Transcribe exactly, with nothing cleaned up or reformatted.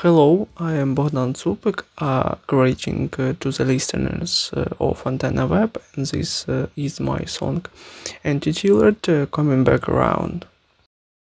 Hello, I am Bogdan Zupik, uh, greeting uh, to the listeners uh, of Antenna Web, and this uh, is my song Antitailored uh, coming back around.